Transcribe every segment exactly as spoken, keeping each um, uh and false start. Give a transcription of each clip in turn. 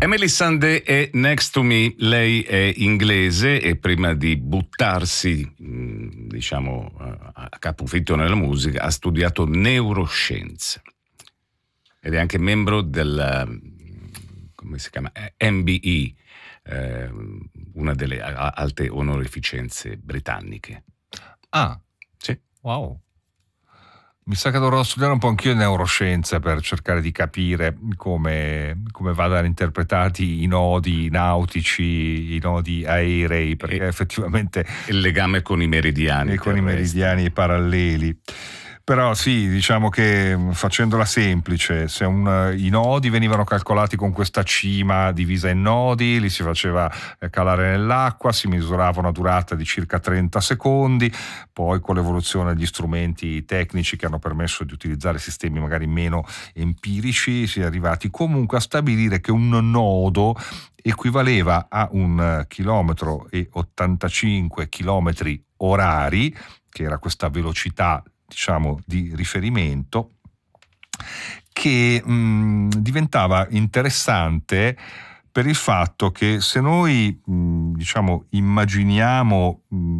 Emeli Sandé è Next to Me, lei è inglese e prima di buttarsi, diciamo, a capofitto nella musica, ha studiato neuroscienze ed è anche membro del, come si chiama, M B E, eh, una delle alte onorificenze britanniche. Ah, sì. Wow. Mi sa che dovrò studiare un po' anch'io neuroscienze per cercare di capire come, come vadano interpretati i nodi nautici, i nodi aerei, perché e, effettivamente il legame con i meridiani e con i meridiani paralleli. Però sì, diciamo che facendola semplice, se un, i nodi venivano calcolati con questa cima divisa in nodi, li si faceva calare nell'acqua, si misurava una durata di circa trenta secondi, poi con l'evoluzione degli strumenti tecnici che hanno permesso di utilizzare sistemi magari meno empirici, si è arrivati comunque a stabilire che un nodo equivaleva a un chilometro e ottantacinque chilometri orari, che era questa velocità diciamo di riferimento, che mh, diventava interessante per il fatto che se noi mh, diciamo immaginiamo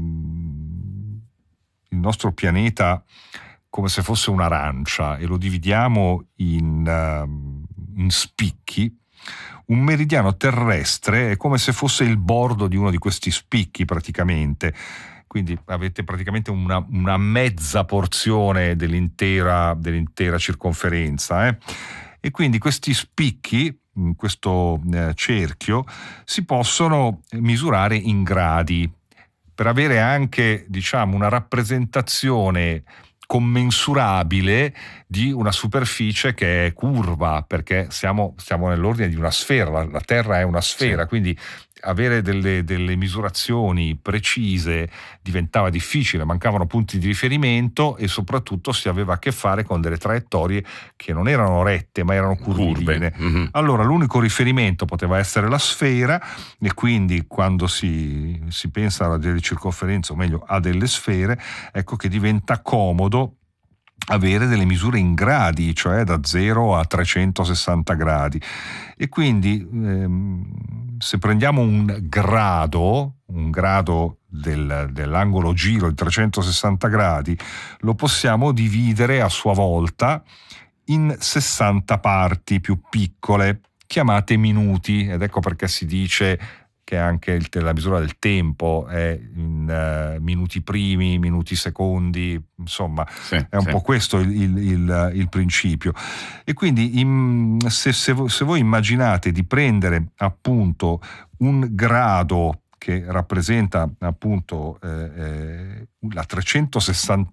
mh, il nostro pianeta come se fosse un'arancia e lo dividiamo in, uh, in spicchi, un meridiano terrestre è come se fosse il bordo di uno di questi spicchi praticamente. Quindi avete praticamente una, una mezza porzione dell'intera, dell'intera circonferenza. Eh? E quindi questi spicchi, in questo eh, cerchio, si possono misurare in gradi per avere anche, diciamo, una rappresentazione commensurabile di una superficie che è curva, perché siamo, siamo nell'ordine di una sfera, la, la Terra è una sfera, sì. Quindi avere delle, delle misurazioni precise diventava difficile, mancavano punti di riferimento e soprattutto si aveva a che fare con delle traiettorie che non erano rette ma erano curviline. Mm-hmm. Allora l'unico riferimento poteva essere la sfera e quindi quando si, si pensa a delle circonferenze, o meglio a delle sfere, ecco che diventa comodo avere delle misure in gradi, cioè da zero a trecentosessanta gradi. E quindi ehm, se prendiamo un grado, un grado del, dell'angolo giro di trecentosessanta gradi, lo possiamo dividere a sua volta in sessanta parti più piccole, chiamate minuti, ed ecco perché si dice che anche il, la misura del tempo è in uh, minuti primi, minuti secondi, insomma sì, è un sì. po' questo il, il, il, il principio. E quindi in, se, se, se voi immaginate di prendere appunto un grado che rappresenta appunto eh, eh, la trecentosessanta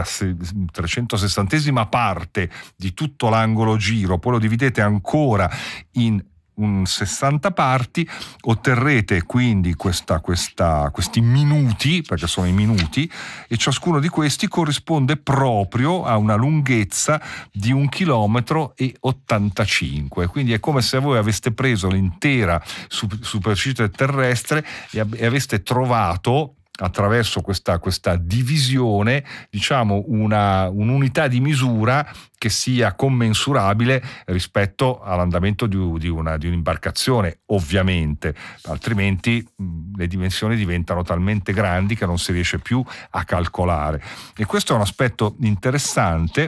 trecentosessantesima parte di tutto l'angolo giro, poi lo dividete ancora in un sessanta parti, otterrete quindi questa, questa, questi minuti, perché sono i minuti, e ciascuno di questi corrisponde proprio a una lunghezza di un chilometro e ottantacinque, quindi è come se voi aveste preso l'intera superficie terrestre e, e aveste trovato attraverso questa, questa divisione, diciamo, una, un'unità di misura che sia commensurabile rispetto all'andamento di, di, una, di un'imbarcazione, ovviamente, altrimenti mh, le dimensioni diventano talmente grandi che non si riesce più a calcolare. E questo è un aspetto interessante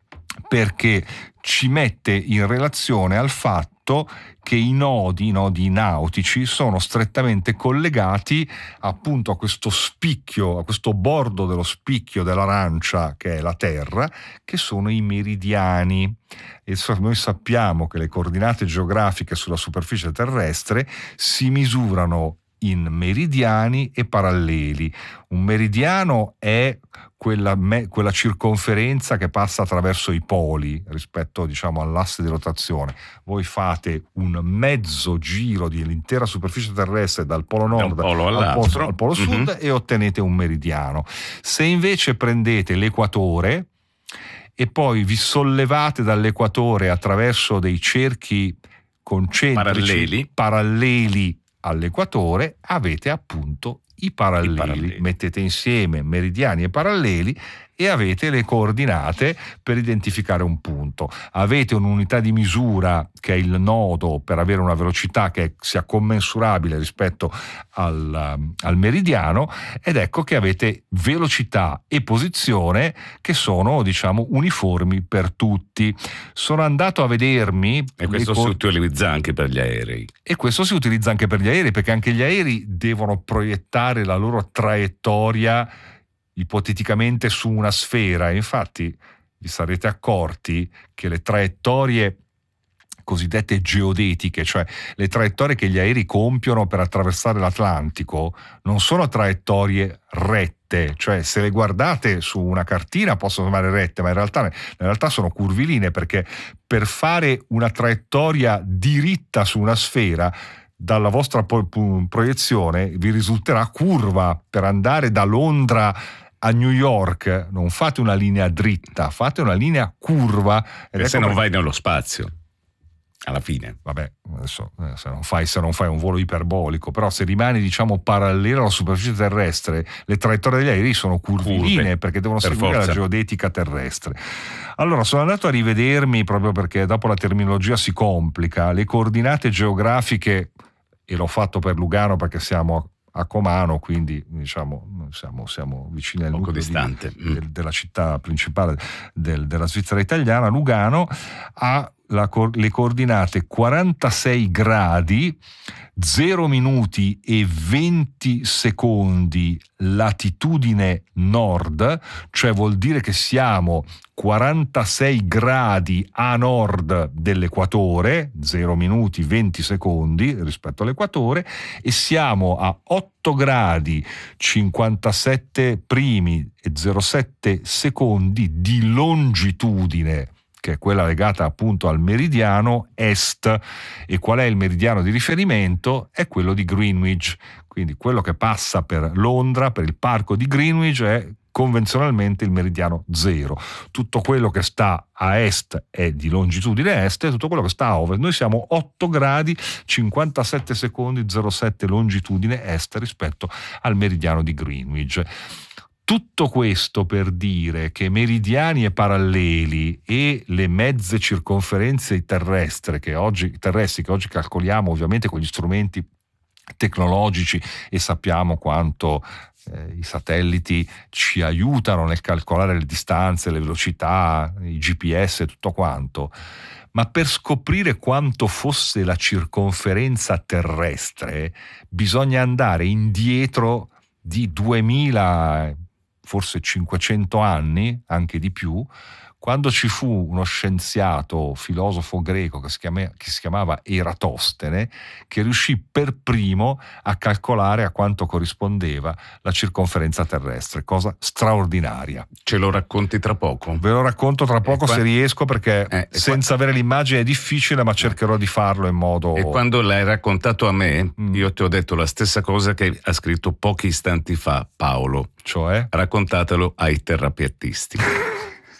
perché ci mette in relazione al fatto che i nodi, i nodi nautici sono strettamente collegati appunto a questo spicchio, a questo bordo dello spicchio dell'arancia che è la Terra, che sono i meridiani. E noi sappiamo che le coordinate geografiche sulla superficie terrestre si misurano in meridiani e paralleli. Un meridiano è quella, me, quella circonferenza che passa attraverso i poli rispetto, diciamo, all'asse di rotazione. Voi fate un mezzo giro dell'intera superficie terrestre dal polo nord polo al, polo, al polo sud mm-hmm. e ottenete un meridiano. Se invece prendete l'equatore e poi vi sollevate dall'equatore attraverso dei cerchi concentrici paralleli, paralleli all'equatore, avete appunto i paralleli. I paralleli. Mettete insieme meridiani e paralleli e avete le coordinate per identificare un punto. Avete un'unità di misura che è il nodo per avere una velocità che sia commensurabile rispetto al, al meridiano, ed ecco che avete velocità e posizione che sono, diciamo, uniformi per tutti. Sono andato a vedermi... E questo cor- si utilizza anche per gli aerei. E questo si utilizza anche per gli aerei, perché anche gli aerei devono proiettare la loro traiettoria ipoteticamente su una sfera. Infatti vi sarete accorti che le traiettorie cosiddette geodetiche, cioè le traiettorie che gli aerei compiono per attraversare l'Atlantico, non sono traiettorie rette, cioè se le guardate su una cartina possono sembrare rette, ma in realtà, in realtà sono curvilinee, perché per fare una traiettoria diritta su una sfera, dalla vostra proiezione vi risulterà curva. Per andare da Londra a New York non fate una linea dritta, fate una linea curva. E se non vai nello spazio alla fine, vabbè, adesso se non fai se non fai un volo iperbolico, però se rimani, diciamo, parallelo alla superficie terrestre, le traiettorie degli aerei sono curvilinee, curve, perché devono per seguire forza la geodetica terrestre. Allora sono andato a rivedermi, proprio perché dopo la terminologia si complica, le coordinate geografiche, e l'ho fatto per Lugano perché siamo a Comano, quindi diciamo siamo, siamo vicini al nucleo distante di, de, della città principale del, della Svizzera italiana. Lugano ha la, le coordinate quarantasei gradi, zero minuti e venti secondi latitudine nord, cioè vuol dire che siamo quarantasei gradi a nord dell'equatore, zero minuti venti secondi rispetto all'equatore, e siamo a otto gradi cinquantasette primi e zero sette secondi di longitudine, che è quella legata appunto al meridiano est. E qual è il meridiano di riferimento? È quello di Greenwich. Quindi quello che passa per Londra, per il parco di Greenwich, è convenzionalmente il meridiano zero. Tutto quello che sta a est è di longitudine est, e tutto quello che sta a ovest. Noi siamo otto gradi cinquantasette secondi zero sette longitudine est rispetto al meridiano di Greenwich. Tutto questo per dire che meridiani e paralleli e le mezze circonferenze terrestri che oggi, terrestri che oggi calcoliamo ovviamente con gli strumenti tecnologici, e sappiamo quanto eh, i satelliti ci aiutano nel calcolare le distanze, le velocità, i G P S e tutto quanto, ma per scoprire quanto fosse la circonferenza terrestre bisogna andare indietro di duemila, forse cinquecento anni, anche di più, quando ci fu uno scienziato, filosofo greco che si, chiama, che si chiamava Eratostene, che riuscì per primo a calcolare a quanto corrispondeva la circonferenza terrestre, cosa straordinaria. Ce lo racconti tra poco? Ve lo racconto tra poco qua... se riesco, perché eh, senza qua... avere l'immagine è difficile, ma cercherò di farlo in modo... E quando l'hai raccontato a me, mm. io ti ho detto la stessa cosa che ha scritto pochi istanti fa Paolo. Cioè? Raccontatelo ai terrapiattisti.